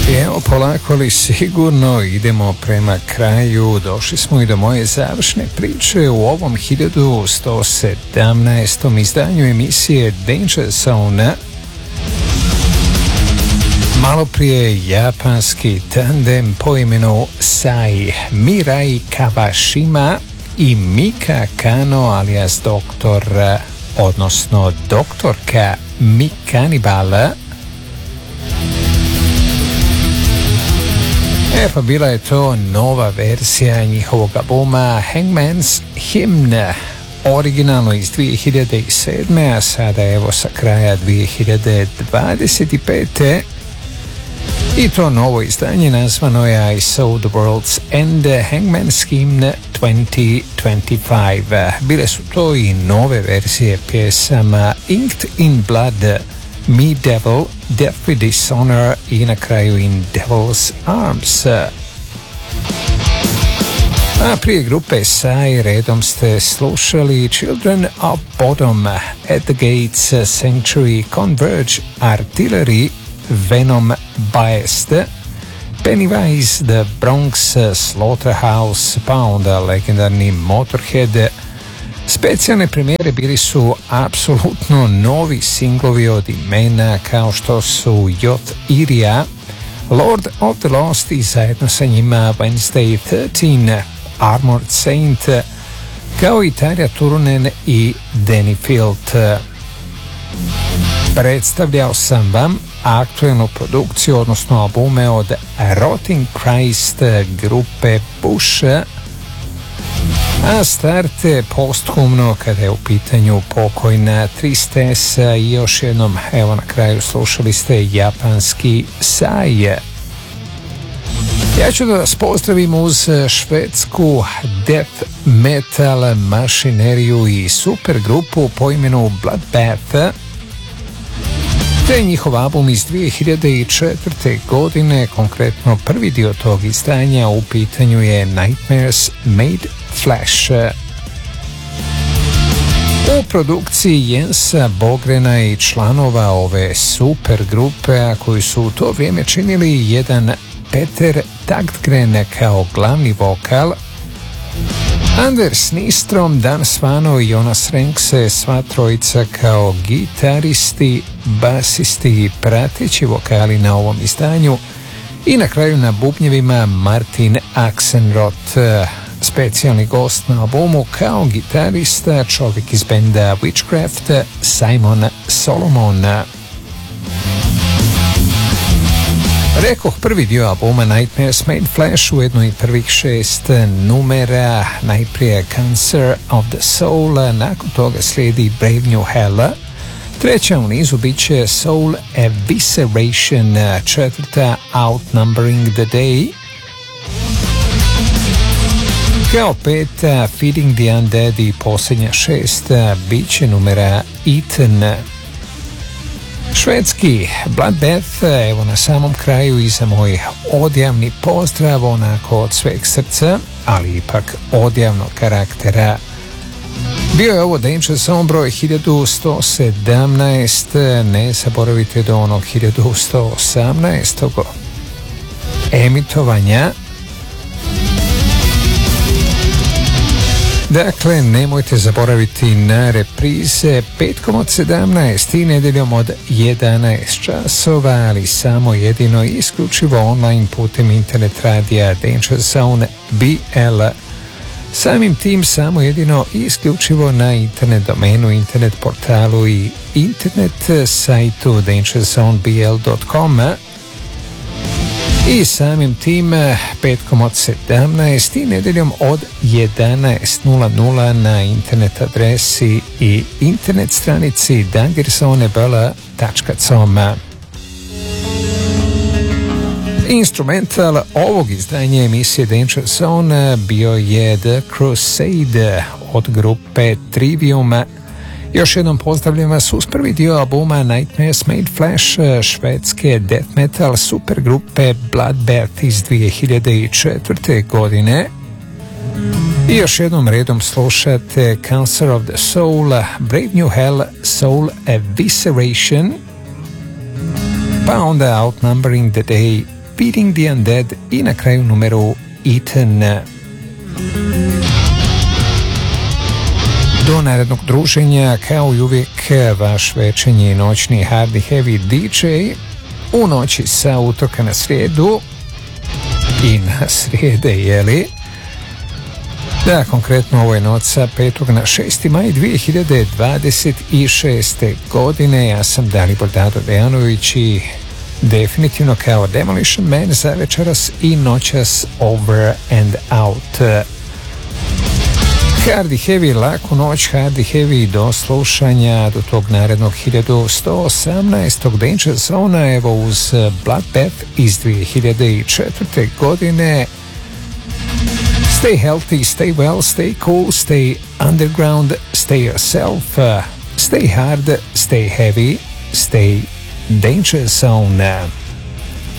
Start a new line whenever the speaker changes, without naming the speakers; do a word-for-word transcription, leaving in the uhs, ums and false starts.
Evo, polako ali sigurno idemo prema kraju. Došli smo i do moje završne priče u ovom hiljadu sto sedamnaestom izdanju emisije Danger Zone. Malo prije japanski tandem po imenu Sai Mirai Kawashima i Mika Kano alias doktor, odnosno doktorka Mikanibala. E pa bila je to nova verzija njihovog albuma Hangman's Hymn, originalno iz dvije hiljade sedme, a sada evo sa kraja dvije hiljade dvadeset pete. I to novo izdanje nazvano je I Saw the World's End Hangman's Hymn dvije tisuće dvadeset pet. Bile su to i nove verzije pjesama Inked in Blood, Me Devil, Death with Dishonor i na kraju In Devil's Arms. A prije grupe Sai redom ste slušali Children of Bodom, At the Gates, Sanctuary, Converge, Artillery, Venom, Biased, Pennywise, The Bronx, Slaughterhouse, pa onda legendarni Motorhead. Specijalne premijere bili su apsolutno novi singlovi od imena kao što su Jot Iria, Lord of the Lost i zajedno sa njima Wednesday trinaest, Armored Saint, kao i Tarja Turunen i Danny Field. Predstavljao sam vam aktualnu produkciju, odnosno albume od Rotting Christ grupe Bush, a starte posthumno kada je u pitanju pokojna Tristesa i još jednom, evo na kraju slušali ste japanski Sai. Ja ću da vas pozdravim uz švedsku death metal mašineriju i super grupu po imenu Bloodbath, te njihov album iz dvije hiljade četvrte. godine, konkretno prvi dio tog izdanja, u pitanju je Nightmares Made Flash. U produkciji Jensa Bogrena i članova ove super grupe, a koji su u to vrijeme činili jedan Peter Taktgren kao glavni vokal, Anders Nistrom, Dan Svano i Jonas Renkse, sva trojica kao gitaristi, basisti i prateći vokali na ovom izdanju, i na kraju na bubnjevima Martin Axenroth, specijalni gost na albumu kao gitarista, čovjek iz benda Witchcraft, Simon Solomon. Rekoh, prvi dio albuma Nightmares Made Flash, ujedno i prvih šest numera, najprije Cancer of the Soul, nakon toga slijedi Brave New Hell, treća u nizu bit će Soul Evisceration, četvrta Outnumbering the Day, kao peta Feeding the Undead i posljednja šesta bit će numera Eaten. Švedski Bloodbath, evo na samom kraju i za moj odjavni pozdrav, onako od sveg srca, ali ipak odjavnog karaktera. Bio je ovo Danger Zone broj hiljadu sto sedamnaest, ne zaboravite do onog hiljadu sto osamnaestog emitovanja. Dakle, nemojte zaboraviti na reprize petkom od sedamnaest i nedjeljom od jedanaest časova, ali samo jedino i isključivo online putem internet radija Danger Zone B L. Samim tim samo jedino i isključivo na internet domenu, internet portalu i internet sajtu danger zone b l dot com. I samim tim petkom od sedamnaest i nedjeljom od jedanaest na internet adresi i internet stranici dangerzonebl tačka com. Instrumental ovog izdanja emisije Danger Zone bio je The Crusade od grupe Trivium. Još jednom pozdravljam vas uz prvi dio albuma Nightmares Made Flash švedske death metal supergrupe Bloodbath iz dvije hiljade četvrte. godine. I još jednom redom slušate Cancer of the Soul, Brave New Hell, Soul Evisceration, pa onda Outnumbering the Day Feeding the Undead i na kraju numeru Eaten. Do narednog druženja, kao i uvijek, vaš večernji noćni Hardy Heavy D J u noći sa utorka na srijedu i na srijede, jeli? Da, konkretno ovo je noć sa petog na šesti maj dvije hiljade dvadeset šeste. godine. Ja sam Dalibor Dado Dejanović i definitivno kao Demolition Man za večeras i noćas Over and Out. Hardy Heavy, laku noć, Hardy Heavy do slušanja do tog narednog hiljadu sto osamnaestog. Danger Zone, evo uz Bloodbath iz dvije hiljade četvrte. godine. Stay healthy, stay well, stay cool, stay underground, stay yourself, uh, stay hard, stay heavy, stay Danger Zone.